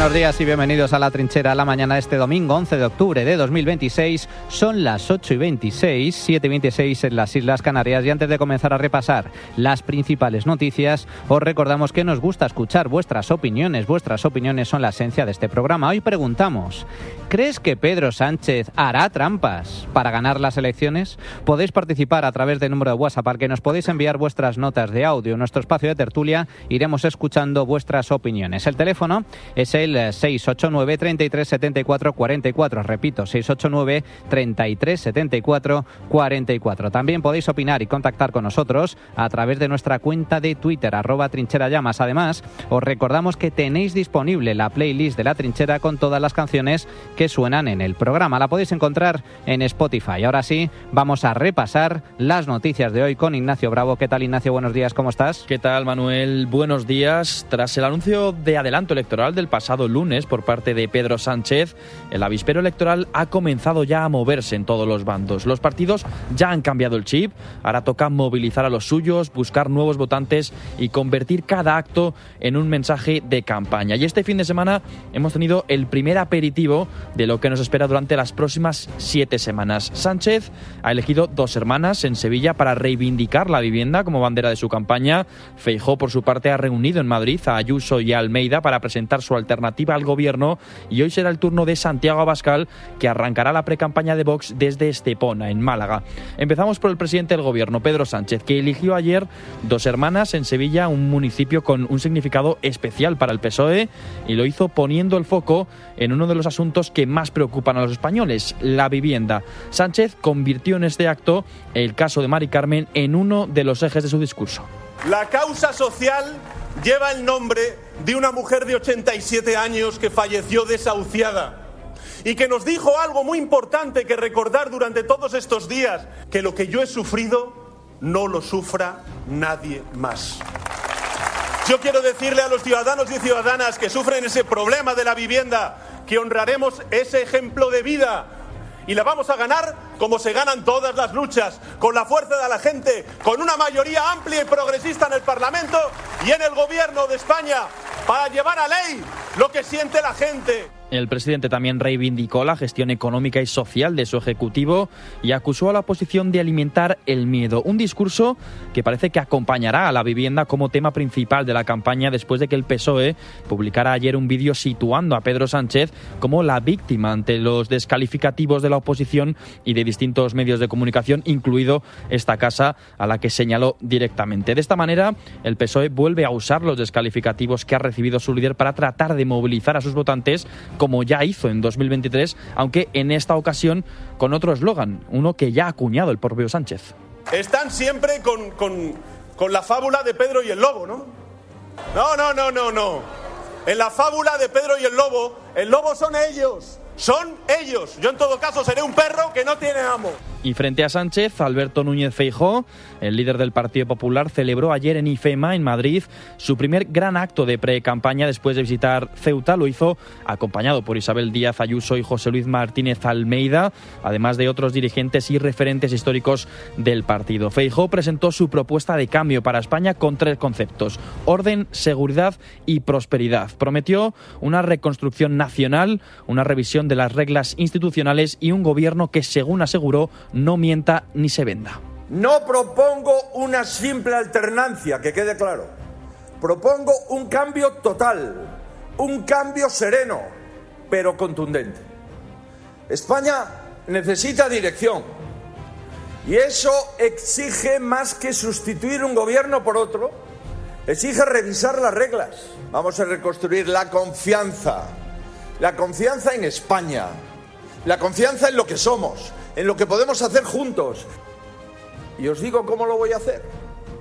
Buenos días y bienvenidos a La Trinchera, la mañana de este domingo 11 de octubre de 2026. Son las 8:26, 7:26 en las Islas Canarias, y antes de comenzar a repasar las principales noticias, os recordamos que nos gusta escuchar vuestras opiniones. Vuestras opiniones son la esencia de este programa. Hoy preguntamos: ¿crees que Pedro Sánchez hará trampas para ganar las elecciones? Podéis participar a través del número de WhatsApp al que nos podéis enviar vuestras notas de audio. En nuestro espacio de tertulia iremos escuchando vuestras opiniones. El teléfono es el 689 33 74 44. Repito, 689 33 74 44. También podéis opinar y contactar con nosotros a través de nuestra cuenta de Twitter, @trincherallamas. Además, os recordamos que tenéis disponible la playlist de La Trinchera con todas las canciones que suenan en el programa. La podéis encontrar en Spotify. Ahora sí, vamos a repasar las noticias de hoy con Ignacio Bravo. ¿Qué tal, Ignacio? Buenos días, ¿cómo estás? ¿Qué tal, Manuel? Buenos días. Tras el anuncio de adelanto electoral del pasado lunes por parte de Pedro Sánchez, el avispero electoral ha comenzado ya a moverse en todos los bandos. Los partidos ya han cambiado el chip, ahora toca movilizar a los suyos, buscar nuevos votantes y convertir cada acto en un mensaje de campaña. Y este fin de semana hemos tenido el primer aperitivo de lo que nos espera durante las próximas 7 semanas. Sánchez ha elegido 2 hermanas en Sevilla para reivindicar la vivienda como bandera de su campaña. Feijóo, por su parte, ha reunido en Madrid a Ayuso y a Almeida para presentar su alternativa al gobierno, y hoy será el turno de Santiago Abascal, que arrancará la precampaña de Vox desde Estepona, en Málaga. Empezamos por el presidente del gobierno, Pedro Sánchez, que eligió ayer 2 hermanas en Sevilla, un municipio con un significado especial para el PSOE, y lo hizo poniendo el foco en uno de los asuntos que más preocupan a los españoles, la vivienda. Sánchez convirtió en este acto el caso de Mari Carmen en uno de los ejes de su discurso. La causa social lleva el nombre de una mujer de 87 años que falleció desahuciada y que nos dijo algo muy importante que recordar durante todos estos días: que lo que yo he sufrido no lo sufra nadie más. Yo quiero decirle a los ciudadanos y ciudadanas que sufren ese problema de la vivienda que honraremos ese ejemplo de vida. Y la vamos a ganar como se ganan todas las luchas, con la fuerza de la gente, con una mayoría amplia y progresista en el Parlamento y en el Gobierno de España, para llevar a ley lo que siente la gente. El presidente también reivindicó la gestión económica y social de su ejecutivo y acusó a la oposición de alimentar el miedo. Un discurso que parece que acompañará a la vivienda como tema principal de la campaña, después de que el PSOE publicara ayer un vídeo situando a Pedro Sánchez como la víctima ante los descalificativos de la oposición y de distintos medios de comunicación, incluido esta casa, a la que señaló directamente. De esta manera, el PSOE vuelve a usar los descalificativos que ha recibido su líder para tratar de movilizar a sus votantes, como ya hizo en 2023, aunque en esta ocasión con otro eslogan, uno que ya ha acuñado el propio Sánchez. Están siempre con la fábula de Pedro y el lobo, ¿no? No. En la fábula de Pedro y el lobo son ellos. Son ellos. Yo en todo caso seré un perro que no tiene amo. Y frente a Sánchez, Alberto Núñez Feijóo, el líder del Partido Popular, celebró ayer en IFEMA, en Madrid, su primer gran acto de pre-campaña después de visitar Ceuta. Lo hizo acompañado por Isabel Díaz Ayuso y José Luis Martínez Almeida, además de otros dirigentes y referentes históricos del partido. Feijóo presentó su propuesta de cambio para España con 3 conceptos: orden, seguridad y prosperidad. Prometió una reconstrucción nacional, una revisión de las reglas institucionales y un gobierno que, según aseguró, no mienta ni se venda. No propongo una simple alternancia, que quede claro. Propongo un cambio total, un cambio sereno, pero contundente. España necesita dirección, y eso exige más que sustituir un gobierno por otro, exige revisar las reglas. Vamos a reconstruir la confianza en España, la confianza en lo que somos, en lo que podemos hacer juntos. Y os digo cómo lo voy a hacer: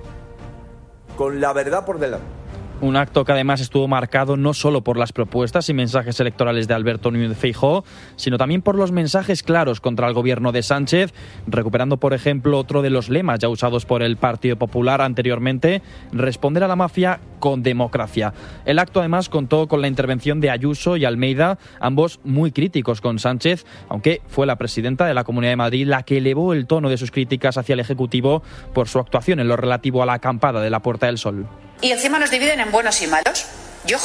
con la verdad por delante. Un acto que además estuvo marcado no solo por las propuestas y mensajes electorales de Alberto Núñez Feijóo, sino también por los mensajes claros contra el gobierno de Sánchez, recuperando, por ejemplo, otro de los lemas ya usados por el Partido Popular anteriormente: responder a la mafia con democracia. El acto además contó con la intervención de Ayuso y Almeida, ambos muy críticos con Sánchez, aunque fue la presidenta de la Comunidad de Madrid la que elevó el tono de sus críticas hacia el Ejecutivo por su actuación en lo relativo a la acampada de la Puerta del Sol. Y encima nos dividen en buenos y malos. Y ojo,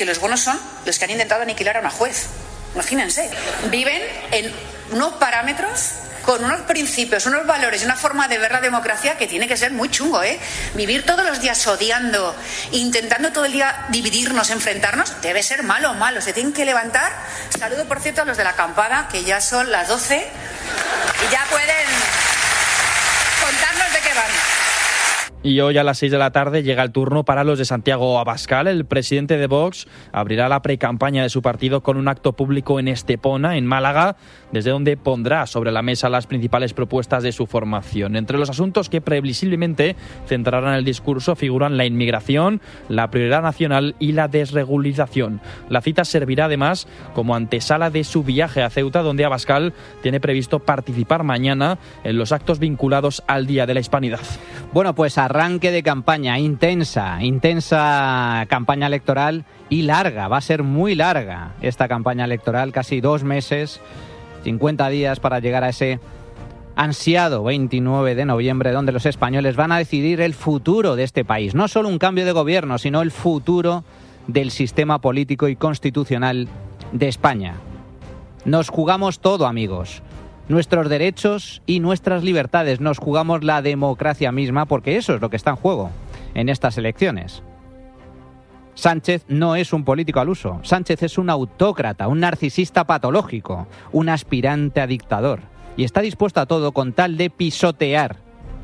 que los buenos son los que han intentado aniquilar a una juez. Imagínense, viven en unos parámetros con unos principios, unos valores y una forma de ver la democracia que tiene que ser muy chungo, ¿eh? Vivir todos los días odiando, intentando todo el día dividirnos, enfrentarnos, debe ser malo. Se tienen que levantar. Saludo, por cierto, a los de la acampada, que ya son las 12 y ya pueden contarnos de qué van. Y hoy a las 6 de la tarde llega el turno para los de Santiago Abascal. El presidente de Vox abrirá la precampaña de su partido con un acto público en Estepona, en Málaga, desde donde pondrá sobre la mesa las principales propuestas de su formación. Entre los asuntos que previsiblemente centrarán el discurso figuran la inmigración, la prioridad nacional y la desregularización. La cita servirá además como antesala de su viaje a Ceuta, donde Abascal tiene previsto participar mañana en los actos vinculados al Día de la Hispanidad. Bueno, pues arranque de campaña, intensa campaña electoral y larga, va a ser muy larga esta campaña electoral, casi 2 meses, 50 días para llegar a ese ansiado 29 de noviembre, donde los españoles van a decidir el futuro de este país. No solo un cambio de gobierno, sino el futuro del sistema político y constitucional de España. Nos jugamos todo, amigos. Nuestros derechos y nuestras libertades, nos jugamos la democracia misma, porque eso es lo que está en juego en estas elecciones. Sánchez no es un político al uso. Sánchez es un autócrata, un narcisista patológico, un aspirante a dictador. Y está dispuesto a todo con tal de pisotear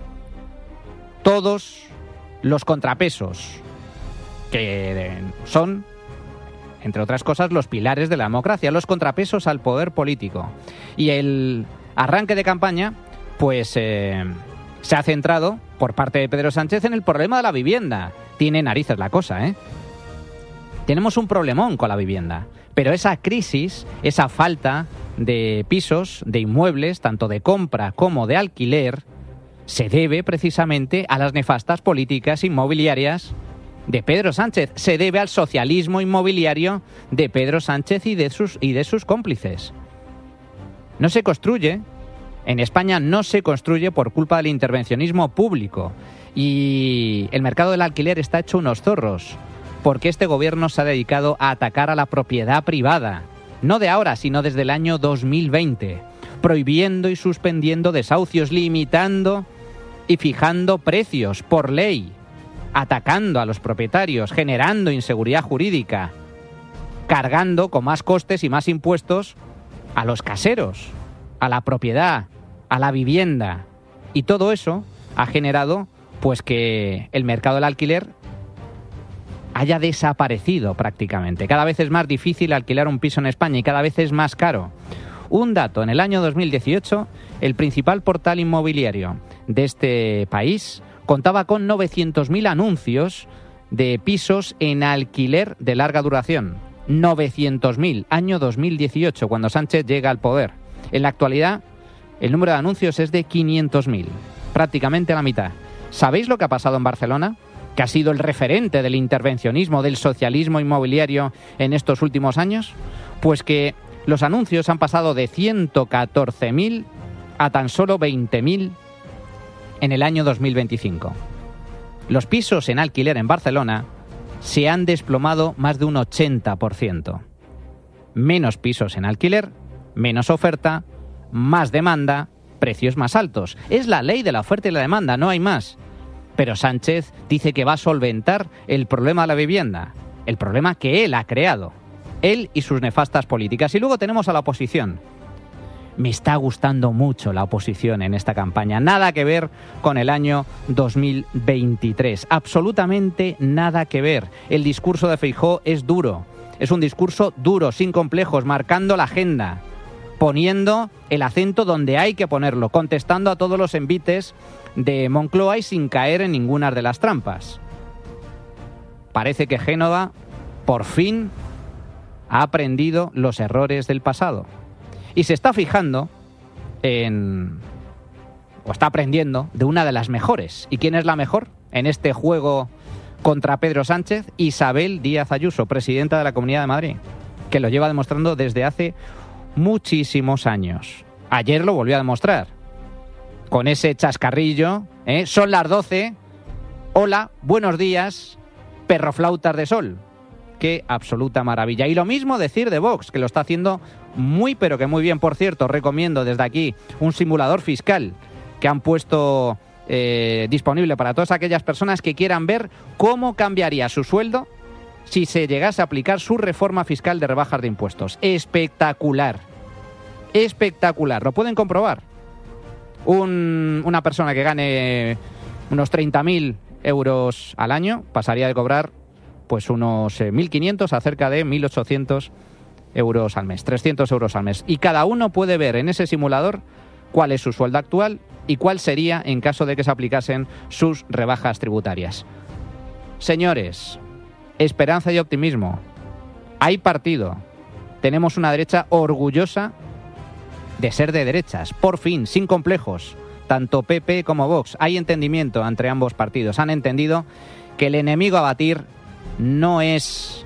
todos los contrapesos que son, entre otras cosas, los pilares de la democracia, los contrapesos al poder político. Y el arranque de campaña, pues se ha centrado, por parte de Pedro Sánchez, en el problema de la vivienda. Tiene narices la cosa, ¿eh? Tenemos un problemón con la vivienda, pero esa crisis, esa falta de pisos, de inmuebles, tanto de compra como de alquiler, se debe precisamente a las nefastas políticas inmobiliarias de Pedro Sánchez, se debe al socialismo inmobiliario de Pedro Sánchez y de sus cómplices. No se construye, en España no se construye por culpa del intervencionismo público, y el mercado del alquiler está hecho unos zorros, porque este gobierno se ha dedicado a atacar a la propiedad privada, no de ahora, sino desde el año 2020, prohibiendo y suspendiendo desahucios, limitando y fijando precios por ley, atacando a los propietarios, generando inseguridad jurídica, cargando con más costes y más impuestos a los caseros, a la propiedad, a la vivienda. Y todo eso ha generado pues que el mercado del alquiler haya desaparecido prácticamente. Cada vez es más difícil alquilar un piso en España y cada vez es más caro. Un dato, en el año 2018, el principal portal inmobiliario de este país contaba con 900.000 anuncios de pisos en alquiler de larga duración. 900.000, año 2018, cuando Sánchez llega al poder. En la actualidad, el número de anuncios es de 500.000, prácticamente la mitad. ¿Sabéis lo que ha pasado en Barcelona? Que ha sido el referente del intervencionismo, del socialismo inmobiliario en estos últimos años. Pues que los anuncios han pasado de 114.000 a tan solo 20.000 en el año 2025. Los pisos en alquiler en Barcelona se han desplomado más de un 80%. Menos pisos en alquiler, menos oferta, más demanda, precios más altos. Es la ley de la oferta y la demanda, no hay más. Pero Sánchez dice que va a solventar el problema de la vivienda, el problema que él ha creado, él y sus nefastas políticas. Y luego tenemos a la oposición. Me está gustando mucho la oposición en esta campaña. Nada que ver con el año 2023. Absolutamente nada que ver. El discurso de Feijóo es duro. Es un discurso duro, sin complejos, marcando la agenda, poniendo el acento donde hay que ponerlo, contestando a todos los envites de Moncloa y sin caer en ninguna de las trampas. Parece que Génova, por fin, ha aprendido los errores del pasado. Y se está fijando o está aprendiendo de una de las mejores. ¿Y quién es la mejor en este juego contra Pedro Sánchez? Isabel Díaz Ayuso, presidenta de la Comunidad de Madrid, que lo lleva demostrando desde hace muchísimos años. Ayer lo volvió a demostrar, con ese chascarrillo, son las 12, hola, buenos días, perroflautas de sol. qué absoluta maravilla. Y lo mismo decir de Vox, que lo está haciendo muy pero que muy bien. Por cierto, recomiendo desde aquí un simulador fiscal que han puesto disponible para todas aquellas personas que quieran ver cómo cambiaría su sueldo si se llegase a aplicar su reforma fiscal de rebajas de impuestos. Espectacular. Espectacular. Lo pueden comprobar. Una persona que gane unos 30.000 euros al año pasaría de cobrar pues unos 1.500 a cerca de 1.800 euros al mes, 300 euros al mes. Y cada uno puede ver en ese simulador cuál es su sueldo actual y cuál sería en caso de que se aplicasen sus rebajas tributarias. Señores, esperanza y optimismo. Hay partido. Tenemos una derecha orgullosa de ser de derechas, por fin, sin complejos. Tanto PP como Vox. Hay entendimiento entre ambos partidos. Han entendido que el enemigo a batir no es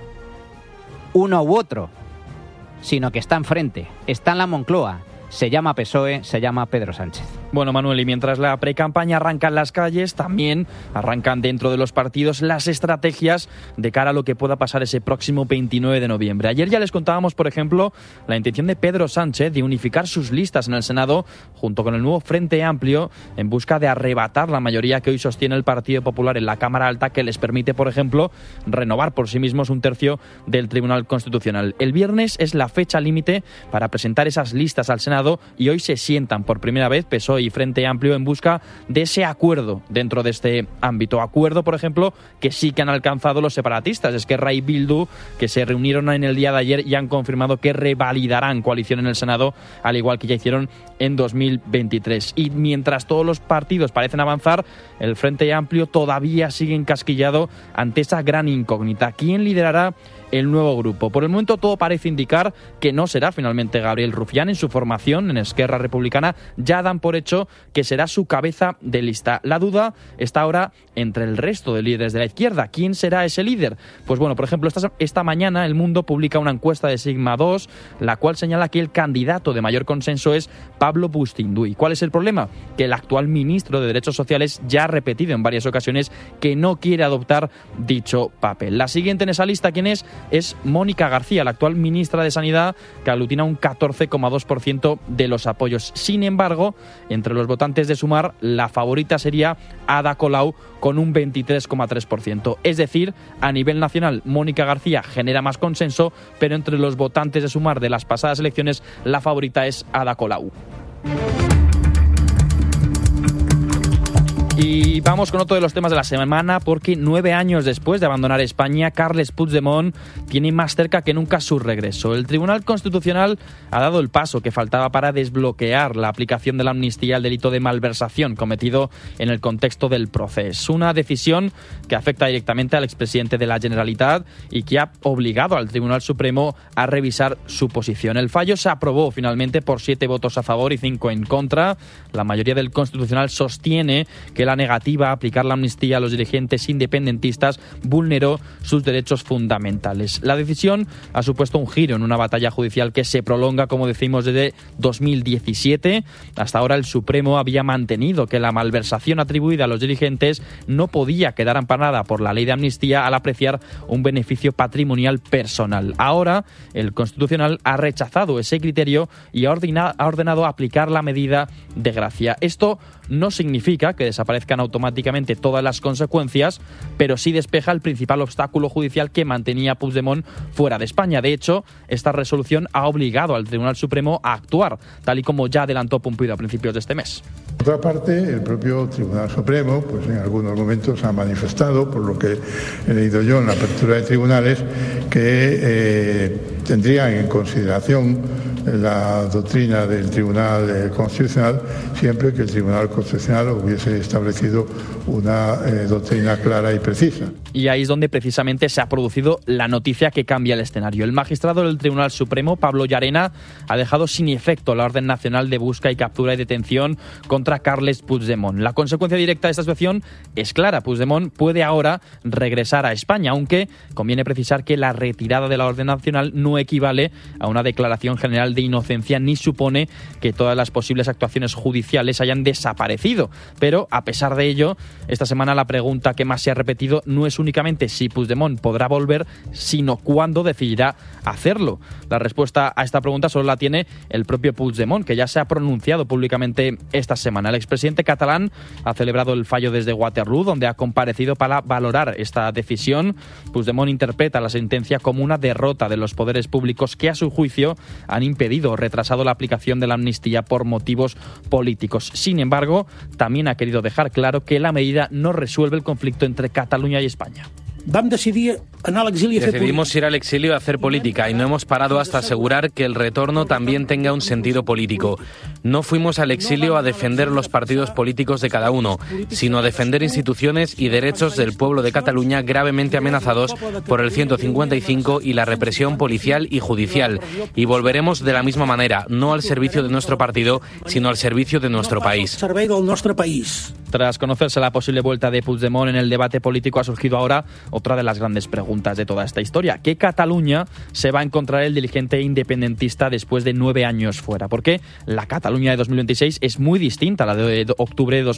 uno u otro, sino que está enfrente, está en la Moncloa. Se llama PSOE, se llama Pedro Sánchez. Bueno, Manuel, y mientras la precampaña arranca en las calles, también arrancan dentro de los partidos las estrategias de cara a lo que pueda pasar ese próximo 29 de noviembre. Ayer ya les contábamos, por ejemplo, la intención de Pedro Sánchez de unificar sus listas en el Senado junto con el nuevo Frente Amplio en busca de arrebatar la mayoría que hoy sostiene el Partido Popular en la Cámara Alta, que les permite, por ejemplo, renovar por sí mismos un tercio del Tribunal Constitucional. El viernes es la fecha límite para presentar esas listas al Senado y hoy se sientan por primera vez PSOE y Frente Amplio en busca de ese acuerdo dentro de este ámbito. Acuerdo, por ejemplo, que sí que han alcanzado los separatistas, Esquerra y Bildu, que se reunieron en el día de ayer y han confirmado que revalidarán coalición en el Senado, al igual que ya hicieron en 2023. Y mientras todos los partidos parecen avanzar, el Frente Amplio todavía sigue encasquillado ante esa gran incógnita. ¿Quién liderará el nuevo grupo? Por el momento todo parece indicar que no será finalmente Gabriel Rufián. En su formación, en Esquerra Republicana, ya dan por hecho que será su cabeza de lista. La duda está ahora entre el resto de líderes de la izquierda. ¿Quién será ese líder? Pues bueno, por ejemplo, esta mañana El Mundo publica una encuesta de Sigma 2, la cual señala que el candidato de mayor consenso es Pablo Bustinduy. ¿Cuál es el problema? Que el actual ministro de Derechos Sociales ya ha repetido en varias ocasiones que no quiere adoptar dicho papel. La siguiente en esa lista, ¿quién es? Es Mónica García, la actual ministra de Sanidad, que aglutina un 14,2% de los apoyos. Sin embargo, entre los votantes de Sumar, la favorita sería Ada Colau con un 23,3%. Es decir, a nivel nacional, Mónica García genera más consenso, pero entre los votantes de Sumar de las pasadas elecciones, la favorita es Ada Colau. Y vamos con otro de los temas de la semana, porque 9 años después de abandonar España, Carles Puigdemont tiene más cerca que nunca su regreso. El Tribunal Constitucional ha dado el paso que faltaba para desbloquear la aplicación de la amnistía al delito de malversación cometido en el contexto del proceso. Una decisión que afecta directamente al expresidente de la Generalitat y que ha obligado al Tribunal Supremo a revisar su posición. El fallo se aprobó finalmente por 7 votos a favor y 5 en contra. La mayoría del Constitucional sostiene que la negativa a aplicar la amnistía a los dirigentes independentistas vulneró sus derechos fundamentales. La decisión ha supuesto un giro en una batalla judicial que se prolonga, como decimos, desde 2017. Hasta ahora el Supremo había mantenido que la malversación atribuida a los dirigentes no podía quedar amparada por la ley de amnistía al apreciar un beneficio patrimonial personal. Ahora el Constitucional ha rechazado ese criterio y ha ordenado aplicar la medida de gracia. Esto no significa que desaparezcan automáticamente todas las consecuencias, pero sí despeja el principal obstáculo judicial que mantenía a Puigdemont fuera de España. De hecho, esta resolución ha obligado al Tribunal Supremo a actuar, tal y como ya adelantó Pumpido a principios de este mes. Por otra parte, el propio Tribunal Supremo, pues en algunos momentos ha manifestado, por lo que he leído yo en la apertura de tribunales, que tendrían en consideración la doctrina del Tribunal Constitucional siempre que el Tribunal Constitucional hubiese establecido una doctrina clara y precisa. Y ahí es donde precisamente se ha producido la noticia que cambia el escenario. El magistrado del Tribunal Supremo, Pablo Llarena, ha dejado sin efecto la orden nacional de busca y captura y detención contra Carles Puigdemont. La consecuencia directa de esta situación es clara. Puigdemont puede ahora regresar a España, aunque conviene precisar que la retirada de la orden nacional no equivale a una declaración general de inocencia ni supone que todas las posibles actuaciones judiciales hayan desaparecido. Pero, a pesar de ello, Esta semana la pregunta que más se ha repetido no es únicamente si Puigdemont podrá volver, sino cuándo decidirá hacerlo. La respuesta a esta pregunta solo la tiene el propio Puigdemont, que ya se ha pronunciado públicamente esta semana. El expresidente catalán ha celebrado el fallo desde Waterloo, donde ha comparecido para valorar esta decisión. Puigdemont interpreta la sentencia como una derrota de los poderes públicos que, a su juicio, han impedido o retrasado la aplicación de la amnistía por motivos políticos. Sin embargo, también ha querido dejar claro que la medida no resuelve el conflicto entre Cataluña y España. Decidimos ir al exilio a hacer política y no hemos parado hasta asegurar que el retorno también tenga un sentido político. No fuimos al exilio a defender los partidos políticos de cada uno, sino a defender instituciones y derechos del pueblo de Cataluña gravemente amenazados por el 155 y la represión policial y judicial. Y volveremos de la misma manera, no al servicio de nuestro partido, sino al servicio de nuestro país. Tras conocerse la posible vuelta de Puigdemont en el debate político, ha surgido ahora otra de las grandes preguntas de toda esta historia. ¿Qué Cataluña se va a encontrar el dirigente independentista después de 9 años fuera? Porque la Cataluña de 2026 es muy distinta a la de octubre de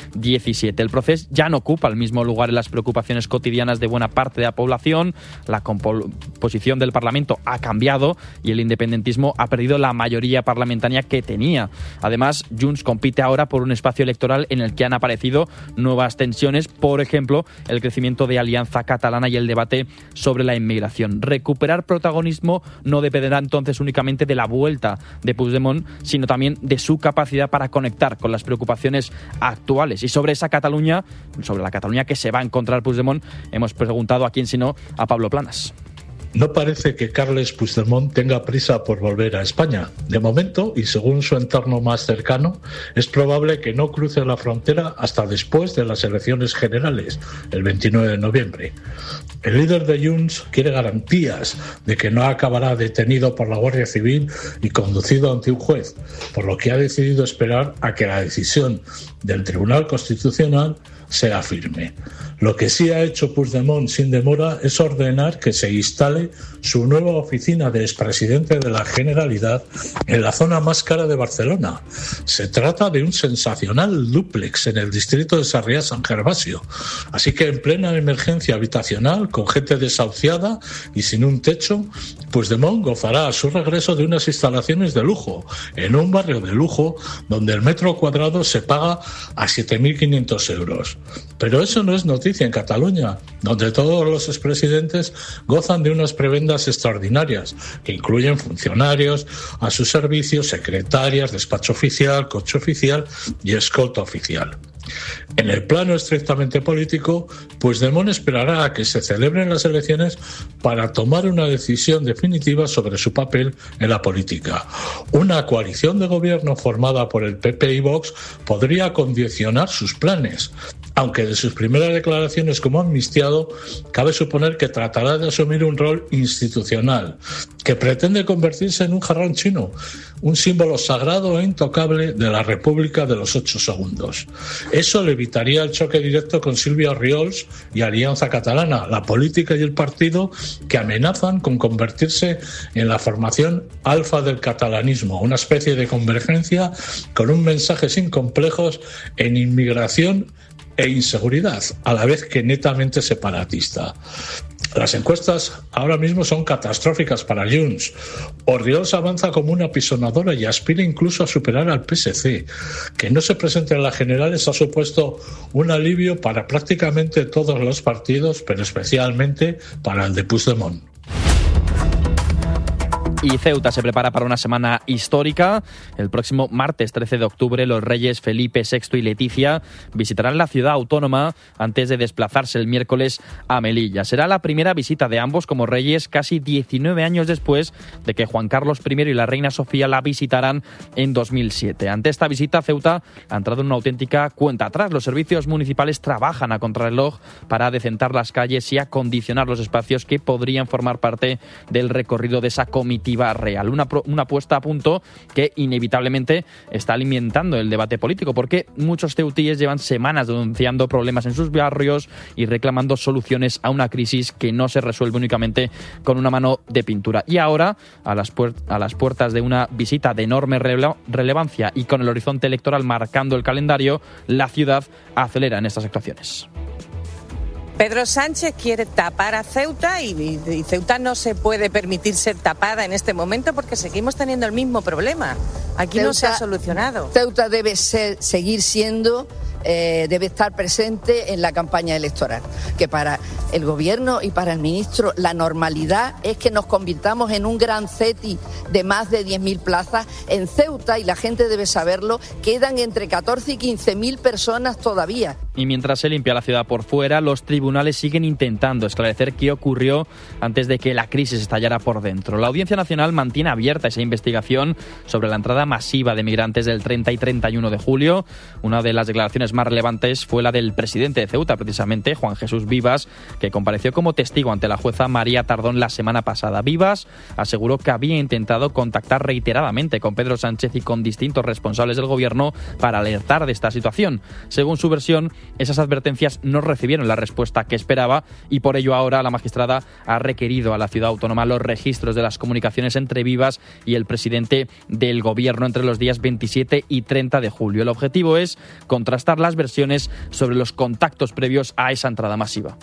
2017. El Procés ya no ocupa el mismo lugar en las preocupaciones cotidianas de buena parte de la población, la composición del Parlamento ha cambiado y el independentismo ha perdido la mayoría parlamentaria que tenía. Además, Junts compite ahora por un espacio electoral en el que han aparecido nuevas tensiones, por ejemplo, el crecimiento de Alianza Catalana y el debate sobre la inmigración. Recuperar protagonismo no dependerá entonces únicamente de la vuelta de Puigdemont, sino también de su capacidad para conectar con las preocupaciones actuales. Y sobre esa Cataluña, sobre la Cataluña que se va a encontrar Puigdemont, hemos preguntado a quién sino a Pablo Planas. No parece que Carles Puigdemont tenga prisa por volver a España. De momento, y según su entorno más cercano, es probable que no cruce la frontera hasta después de las elecciones generales, el 29 de noviembre. El líder de Junts quiere garantías de que no acabará detenido por la Guardia Civil y conducido ante un juez, por lo que ha decidido esperar a que la decisión del Tribunal Constitucional sea firme. Lo que sí ha hecho Puigdemont sin demora es ordenar que se instale su nueva oficina de expresidente de la Generalitat en la zona más cara de Barcelona. Se trata de un sensacional dúplex en el distrito de Sarriá-San Gervasio. Así que en plena emergencia habitacional, con gente desahuciada y sin un techo, Puigdemont gozará a su regreso de unas instalaciones de lujo, en un barrio de lujo donde el metro cuadrado se paga a 7.500 euros. Pero eso no es noticia en Cataluña, donde todos los expresidentes gozan de unas prebendas extraordinarias, que incluyen funcionarios a su servicio, secretarias, despacho oficial, coche oficial y escolta oficial. En el plano estrictamente político, Puigdemont esperará a que se celebren las elecciones para tomar una decisión definitiva sobre su papel en la política. Una coalición de gobierno formada por el PP y Vox podría condicionar sus planes, aunque de sus primeras declaraciones como amnistiado cabe suponer que tratará de asumir un rol institucional, que pretende convertirse en un jarrón chino, un símbolo sagrado e intocable de la República de los 8 segundos. Eso le evitaría el choque directo con Sílvia Orriols y Alianza Catalana, la política y el partido que amenazan con convertirse en la formación alfa del catalanismo, una especie de convergencia con un mensaje sin complejos en inmigración e inseguridad, a la vez que netamente separatista. Las encuestas ahora mismo son catastróficas para Junts. Orriols avanza como una apisonadora y aspira incluso a superar al PSC. Que no se presente en las generales ha supuesto un alivio para prácticamente todos los partidos, pero especialmente para el de Puigdemont. Y Ceuta se prepara para una semana histórica. El próximo martes 13 de octubre los reyes Felipe VI y Leticia visitarán la ciudad autónoma antes de desplazarse el miércoles a Melilla. Será la primera visita de ambos como reyes casi 19 años después de que Juan Carlos I y la reina Sofía la visitaran en 2007. Ante esta visita, Ceuta ha entrado en una auténtica cuenta atrás. Los servicios municipales trabajan a contrarreloj para adecentar las calles y acondicionar los espacios que podrían formar parte del recorrido de esa comitiva alternativa real. Una puesta a punto que inevitablemente está alimentando el debate político, porque muchos ceutíes llevan semanas denunciando problemas en sus barrios y reclamando soluciones a una crisis que no se resuelve únicamente con una mano de pintura. Y ahora, a las puertas de una visita de enorme relevancia y con el horizonte electoral marcando el calendario, la ciudad acelera en estas actuaciones. Pedro Sánchez quiere tapar a Ceuta y Ceuta no se puede permitir ser tapada en este momento porque seguimos teniendo el mismo problema. Aquí Ceuta, no se ha solucionado. Ceuta debe seguir siendo, debe estar presente en la campaña electoral. Que para el gobierno y para el ministro la normalidad es que nos convirtamos en un gran CETI de más de 10.000 plazas. En Ceuta, y la gente debe saberlo, quedan entre 14 y 15.000 personas todavía. Y mientras se limpia la ciudad por fuera, los tribunales siguen intentando esclarecer qué ocurrió antes de que la crisis estallara por dentro. La Audiencia Nacional mantiene abierta esa investigación sobre la entrada masiva de migrantes del 30 y 31 de julio. Una de las declaraciones más relevantes fue la del presidente de Ceuta, precisamente, Juan Jesús Vivas, que compareció como testigo ante la jueza María Tardón la semana pasada. Vivas aseguró que había intentado contactar reiteradamente con Pedro Sánchez y con distintos responsables del gobierno para alertar de esta situación. Según su versión, esas advertencias no recibieron la respuesta que esperaba y por ello ahora la magistrada ha requerido a la ciudad autónoma los registros de las comunicaciones entre Vivas y el presidente del gobierno entre los días 27 y 30 de julio. El objetivo es contrastar las versiones sobre los contactos previos a esa entrada masiva.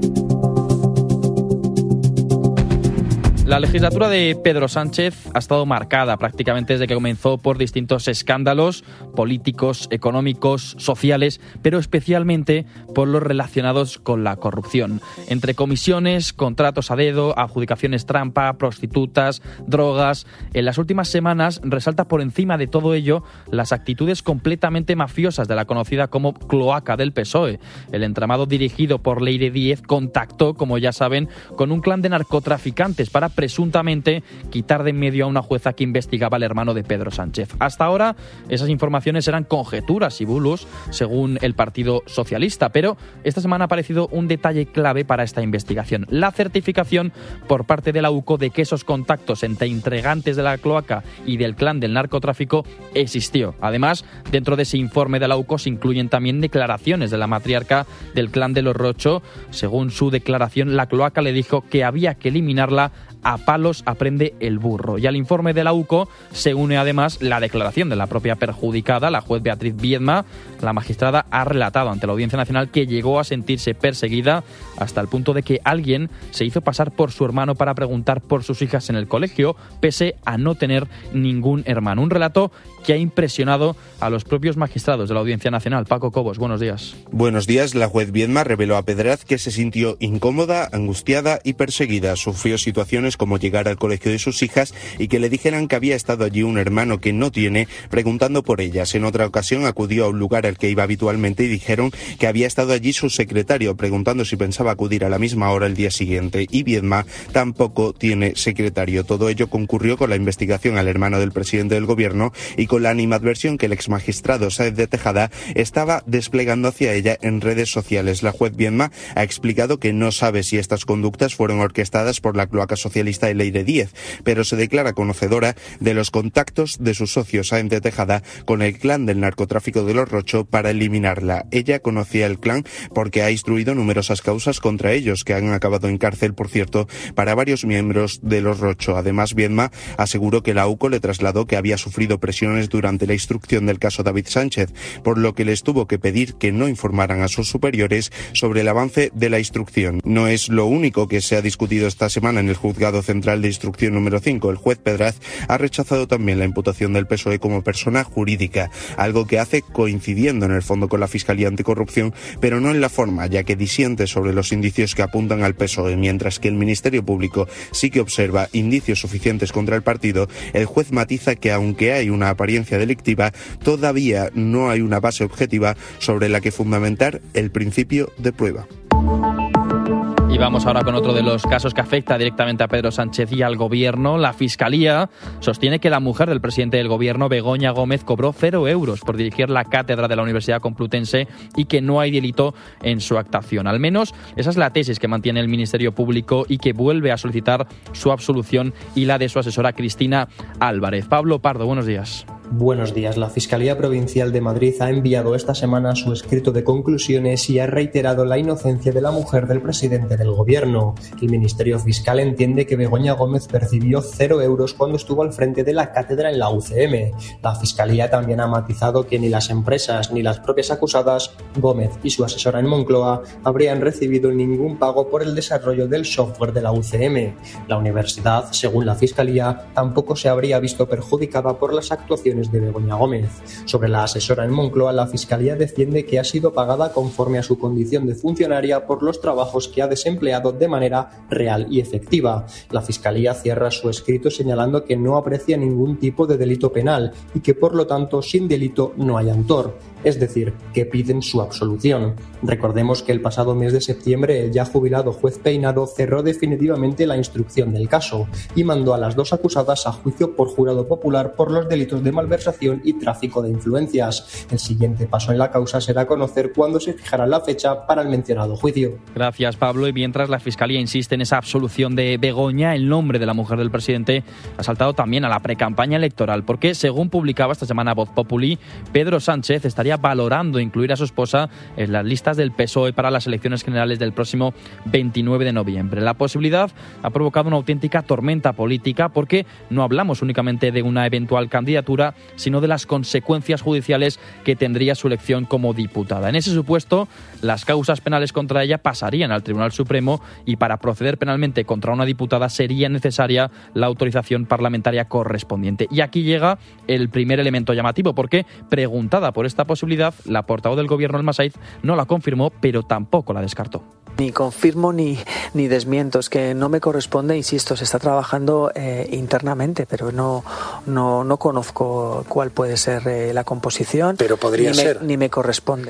La legislatura de Pedro Sánchez ha estado marcada prácticamente desde que comenzó por distintos escándalos políticos, económicos, sociales, pero especialmente por los relacionados con la corrupción. Entre comisiones, contratos a dedo, adjudicaciones trampa, prostitutas, drogas. En las últimas semanas resalta por encima de todo ello las actitudes completamente mafiosas de la conocida como cloaca del PSOE. El entramado dirigido por Leire Díez contactó, como ya saben, con un clan de narcotraficantes para presuntamente quitar de en medio a una jueza que investigaba al hermano de Pedro Sánchez. Hasta ahora, esas informaciones eran conjeturas y bulos, según el Partido Socialista, pero esta semana ha aparecido un detalle clave para esta investigación: la certificación por parte de la UCO de que esos contactos entre integrantes de la cloaca y del clan del narcotráfico existió. Además, dentro de ese informe de la UCO se incluyen también declaraciones de la matriarca del clan de los Rocho. Según su declaración, la cloaca le dijo que había que eliminarla. A palos aprende el burro. Y al informe de la UCO se une además la declaración de la propia perjudicada, la juez Beatriz Viedma. La magistrada ha relatado ante la Audiencia Nacional que llegó a sentirse perseguida hasta el punto de que alguien se hizo pasar por su hermano para preguntar por sus hijas en el colegio, pese a no tener ningún hermano. Un relato que ha impresionado a los propios magistrados de la Audiencia Nacional. Paco Cobos, buenos días. Buenos días. La juez Viedma reveló a Pedraz que se sintió incómoda, angustiada y perseguida. Sufrió situaciones como llegar al colegio de sus hijas y que le dijeran que había estado allí un hermano que no tiene, preguntando por ellas. En otra ocasión acudió a un lugar al que iba habitualmente y dijeron que había estado allí su secretario, preguntando si pensaba acudir a la misma hora el día siguiente. Y Viedma tampoco tiene secretario. Todo ello concurrió con la investigación al hermano del presidente del gobierno y con la animadversión que el exmagistrado Sáez de Tejada estaba desplegando hacia ella en redes sociales. La juez Viedma ha explicado que no sabe si estas conductas fueron orquestadas por la cloaca socialista de Leire Díez, pero se declara conocedora de los contactos de su socio Sáez de Tejada con el clan del narcotráfico de los Rocho para eliminarla. Ella conocía el clan porque ha instruido numerosas causas contra ellos, que han acabado en cárcel, por cierto, para varios miembros de los Rocho. Además, Viedma aseguró que la UCO le trasladó que había sufrido presiones durante la instrucción del caso David Sánchez, por lo que les tuvo que pedir que no informaran a sus superiores sobre el avance de la instrucción. No es lo único que se ha discutido esta semana en el Juzgado Central de Instrucción número 5. El juez Pedraz ha rechazado también la imputación del PSOE como persona jurídica, algo que hace coincidiendo en el fondo con la Fiscalía Anticorrupción, pero no en la forma, ya que disiente sobre los indicios que apuntan al PSOE, mientras que el Ministerio Público sí que observa indicios suficientes contra el partido. El juez matiza que aunque hay una apariencia delictiva, todavía no hay una base objetiva sobre la que fundamentar el principio de prueba. Y vamos ahora con otro de los casos que afecta directamente a Pedro Sánchez y al Gobierno. La Fiscalía sostiene que la mujer del presidente del Gobierno, Begoña Gómez, cobró 0 euros por dirigir la cátedra de la Universidad Complutense y que no hay delito en su actuación. Al menos esa es la tesis que mantiene el Ministerio Público y que vuelve a solicitar su absolución y la de su asesora Cristina Álvarez. Pablo Pardo, buenos días. Buenos días. La Fiscalía Provincial de Madrid ha enviado esta semana su escrito de conclusiones y ha reiterado la inocencia de la mujer del presidente del Gobierno. El Ministerio Fiscal entiende que Begoña Gómez percibió 0 euros cuando estuvo al frente de la cátedra en la UCM. La Fiscalía también ha matizado que ni las empresas ni las propias acusadas, Gómez y su asesora en Moncloa, habrían recibido ningún pago por el desarrollo del software de la UCM. La universidad, según la Fiscalía, tampoco se habría visto perjudicada por las actuaciones de Begoña Gómez. Sobre la asesora en Moncloa, la Fiscalía defiende que ha sido pagada conforme a su condición de funcionaria por los trabajos que ha desempleado de manera real y efectiva. La Fiscalía cierra su escrito señalando que no aprecia ningún tipo de delito penal y que por lo tanto sin delito no hay autor, es decir, que piden su absolución. Recordemos que el pasado mes de septiembre el ya jubilado juez Peinado cerró definitivamente la instrucción del caso y mandó a las dos acusadas a juicio por jurado popular por los delitos de malversación y tráfico de influencias. El siguiente paso en la causa será conocer cuándo se fijará la fecha para el mencionado juicio. Gracias, Pablo. Y mientras la Fiscalía insiste en esa absolución de Begoña, el nombre de la mujer del presidente ha saltado también a la precampaña electoral, porque según publicaba esta semana Voz Populi, Pedro Sánchez estaría valorando incluir a su esposa en las listas del PSOE para las elecciones generales del próximo 29 de noviembre. La posibilidad ha provocado una auténtica tormenta política porque no hablamos únicamente de una eventual candidatura, sino de las consecuencias judiciales que tendría su elección como diputada. En ese supuesto, las causas penales contra ella pasarían al Tribunal Supremo y para proceder penalmente contra una diputada sería necesaria la autorización parlamentaria correspondiente. Y aquí llega el primer elemento llamativo, porque preguntada por esta posibilidad, la portavoz del Gobierno, Alma Saíz, no la confirmó, pero tampoco la descartó. Ni confirmo ni desmiento, es que no me corresponde, insisto, se está trabajando internamente, pero no conozco cuál puede ser la composición. Pero podría ser. Ni me corresponde.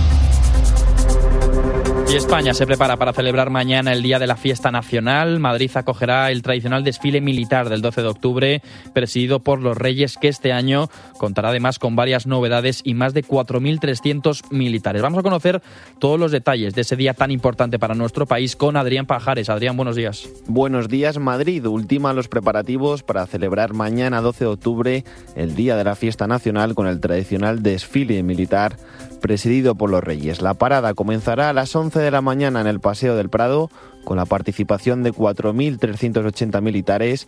Y España se prepara para celebrar mañana el Día de la Fiesta Nacional. Madrid acogerá el tradicional desfile militar del 12 de octubre, presidido por los Reyes, que este año contará además con varias novedades y más de 4.300 militares. Vamos a conocer todos los detalles de ese día tan importante para nuestro país con Adrián Pajares. Adrián, buenos días. Buenos días. Madrid ultima los preparativos para celebrar mañana 12 de octubre el Día de la Fiesta Nacional con el tradicional desfile militar presidido por los Reyes. La parada comenzará a las 11 de la mañana en el Paseo del Prado, con la participación de 4.380 militares,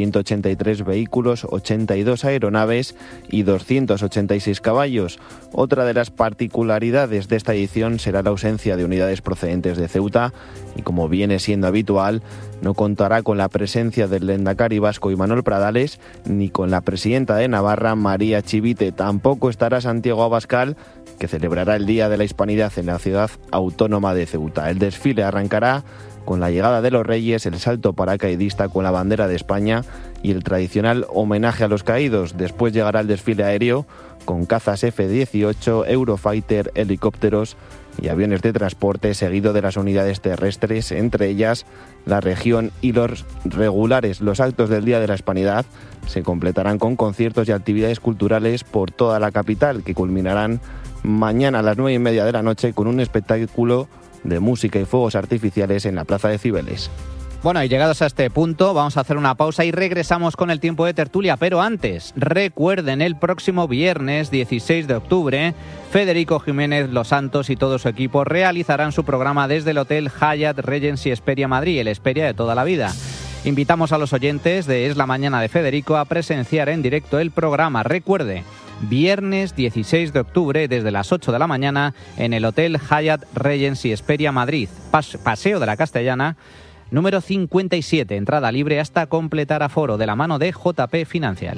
183 vehículos, 82 aeronaves y 286 caballos. Otra de las particularidades de esta edición será la ausencia de unidades procedentes de Ceuta y, como viene siendo habitual, no contará con la presencia del lehendakari vasco Imanol Pradales ni con la presidenta de Navarra, María Chivite. Tampoco estará Santiago Abascal, que celebrará el Día de la Hispanidad en la ciudad autónoma de Ceuta. El desfile arrancará con la llegada de los Reyes, el salto paracaidista con la bandera de España y el tradicional homenaje a los caídos. Después llegará el desfile aéreo con cazas F-18, Eurofighter, helicópteros y aviones de transporte, seguido de las unidades terrestres, entre ellas la Región y los regulares. Los actos del Día de la Hispanidad se completarán con conciertos y actividades culturales por toda la capital, que culminarán mañana a las 9:30 de la noche con un espectáculo de música y fuegos artificiales en la Plaza de Cibeles. Bueno, y llegados a este punto, vamos a hacer una pausa y regresamos con el tiempo de tertulia. Pero antes, recuerden, el próximo viernes 16 de octubre, Federico Jiménez Los Santos y todo su equipo realizarán su programa desde el Hotel Hyatt Regency Hesperia Madrid, el Hesperia de toda la vida. Invitamos a los oyentes de Es la Mañana de Federico a presenciar en directo el programa. Recuerde, viernes 16 de octubre desde las 8 de la mañana en el Hotel Hyatt Regency Hesperia Madrid, Paseo de la Castellana, número 57, entrada libre hasta completar aforo, de la mano de JP Financial.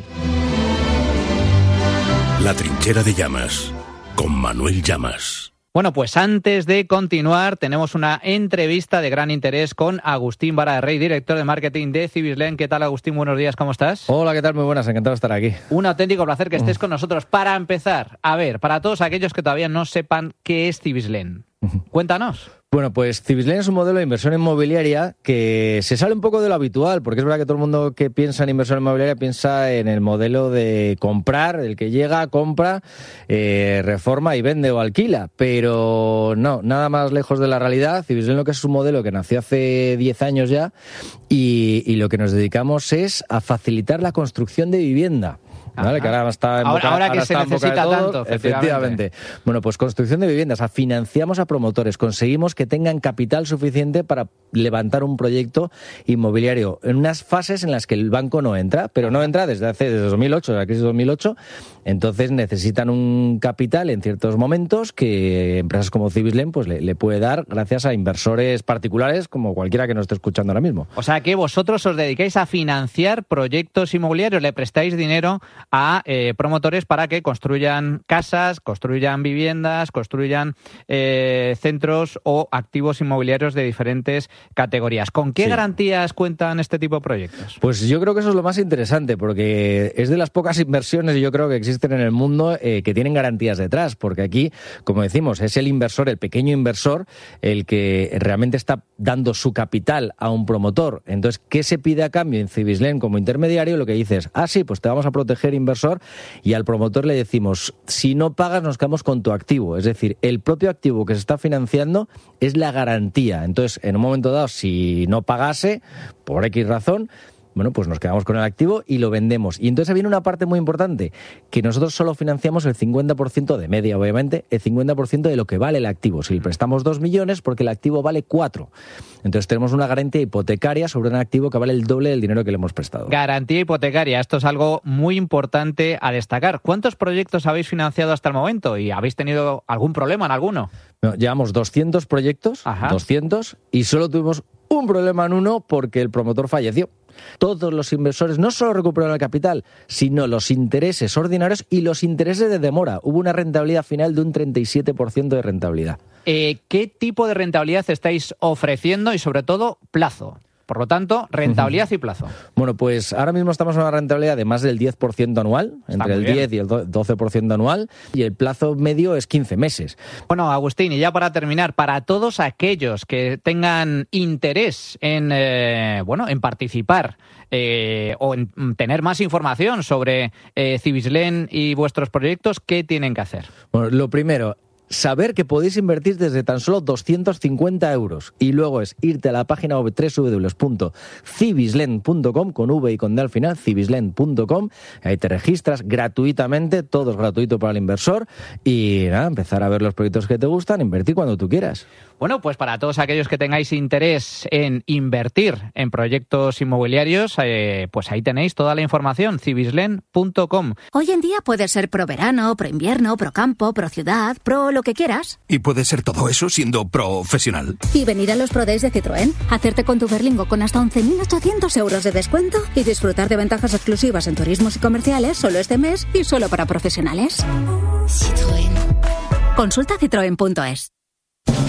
La Trinchera de Llamas, con Manuel Llamas. Bueno, pues antes de continuar, tenemos una entrevista de gran interés con Agustín Vara de Rey, director de marketing de Cibislen. ¿Qué tal, Agustín? Buenos días, ¿cómo estás? Hola, ¿qué tal? Muy buenas, encantado de estar aquí. Un auténtico placer que estés con nosotros. Para empezar, a ver, para todos aquellos que todavía no sepan qué es Cibislen, cuéntanos. Bueno, pues Cibislen es un modelo de inversión inmobiliaria que se sale un poco de lo habitual, porque es verdad que todo el mundo que piensa en inversión inmobiliaria piensa en el modelo de comprar, el que llega, compra, reforma y vende o alquila, pero no, nada más lejos de la realidad. Cibislen lo que es un modelo que nació hace 10 años ya y lo que nos dedicamos es a facilitar la construcción de vivienda. ¿Vale? Que ahora está en boca, ahora que se necesita tanto, efectivamente. Bueno, pues construcción de viviendas. Financiamos a promotores, conseguimos que tengan capital suficiente para levantar un proyecto inmobiliario en unas fases en las que el banco no entra, pero no entra desde 2008, la crisis de 2008. Entonces necesitan un capital en ciertos momentos que empresas como Cibislen pues le puede dar gracias a inversores particulares como cualquiera que nos esté escuchando ahora mismo. O sea que vosotros os dedicáis a financiar proyectos inmobiliarios, le prestáis dinero a promotores para que construyan casas, construyan viviendas, construyan centros o activos inmobiliarios de diferentes categorías. ¿Con qué garantías cuentan este tipo de proyectos? Pues yo creo que eso es lo más interesante, porque es de las pocas inversiones, yo creo, que existen en el mundo que tienen garantías detrás, porque aquí, como decimos, es el inversor, el pequeño inversor, el que realmente está dando su capital a un promotor. Entonces, ¿qué se pide a cambio en Cibislen como intermediario? Lo que dices, sí, pues te vamos a proteger, inversor, y al promotor le decimos, si no pagas nos quedamos con tu activo, es decir, el propio activo que se está financiando es la garantía. Entonces, en un momento dado, si no pagase, por X razón, bueno, pues nos quedamos con el activo y lo vendemos. Y entonces viene una parte muy importante, que nosotros solo financiamos el 50% de media, obviamente, el 50% de lo que vale el activo. Si le prestamos 2 millones, porque el activo vale 4. Entonces tenemos una garantía hipotecaria sobre un activo que vale el doble del dinero que le hemos prestado. Garantía hipotecaria, esto es algo muy importante a destacar. ¿Cuántos proyectos habéis financiado hasta el momento? ¿Y habéis tenido algún problema en alguno? No, llevamos 200 proyectos, 200, y solo tuvimos un problema en uno porque el promotor falleció. Todos los inversores no solo recuperaron el capital, sino los intereses ordinarios y los intereses de demora. Hubo una rentabilidad final de un 37% de rentabilidad. ¿Qué tipo de rentabilidad estáis ofreciendo y, sobre todo, plazo? Por lo tanto, rentabilidad y plazo. Bueno, pues ahora mismo estamos en una rentabilidad de más del 10% anual, entre el 10 y el 12% anual, y el plazo medio es 15 meses. Bueno, Agustín, y ya para terminar, para todos aquellos que tengan interés en participar o en tener más información sobre Cibislen y vuestros proyectos, ¿qué tienen que hacer? Bueno, lo primero, saber que podéis invertir desde tan solo 250 euros, y luego es irte a la página web www.cibislen.com, con V y con D al final, cibislen.com, ahí te registras gratuitamente, todo es gratuito para el inversor, y nada, empezar a ver los proyectos que te gustan, invertir cuando tú quieras. Bueno, pues para todos aquellos que tengáis interés en invertir en proyectos inmobiliarios, pues ahí tenéis toda la información, cibislen.com. Hoy en día puede ser pro verano, pro invierno, pro campo, pro ciudad, pro lo que quieras. Y puede ser todo eso siendo profesional. Y venir a los Pro Days de Citroën, hacerte con tu Berlingo con hasta 11.800 euros de descuento y disfrutar de ventajas exclusivas en turismos y comerciales solo este mes y solo para profesionales. Citroën. Consulta citroen.es.